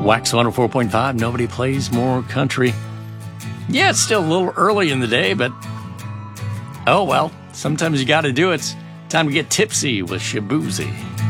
Wax 104.5, nobody plays more country. Yeah, it's still a little early in the day, but oh well, sometimes you got to do it. It's time to get tipsy with Shaboozey.